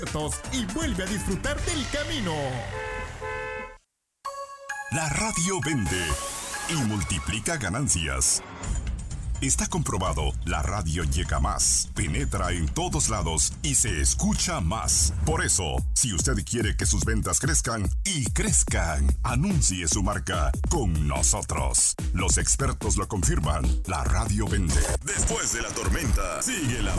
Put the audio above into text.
y vuelve a disfrutar del camino. La radio vende y multiplica ganancias. Está comprobado, la radio llega más, penetra en todos lados y se escucha más. Por eso, si usted quiere que sus ventas crezcan y crezcan, anuncie su marca con nosotros. Los expertos lo confirman, la radio vende. Después de la tormenta, sigue la